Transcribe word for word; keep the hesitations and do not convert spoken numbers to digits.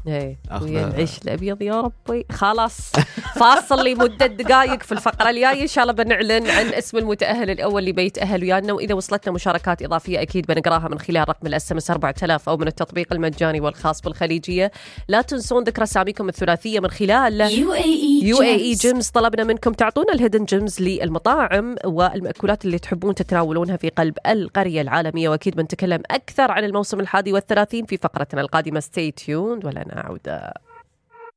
ايه العيش الأبيض يا ربي. خلاص فاصل لي مدة دقائق. في الفقرة الجاية إن شاء الله بنعلن عن اسم المتأهل الأول اللي بيتأهل ويانا، وإذا وصلتنا مشاركات إضافية أكيد بنقراها من خلال رقم الاس ام اس أربعة آلاف أو من التطبيق المجاني والخاص بالخليجية. لا تنسون ذكر أساميكم الثلاثية من خلال يو اي اي جيمز. طلبنا منكم تعطونا الهيدن جيمز للمطاعم والمأكولات اللي تحبون تتناولونها في قلب القرية العالمية، وأكيد بنتكلم أكثر عن الموسم الحادي والثلاثين في فقرتنا القادمة. stay tuned ولنا عودة.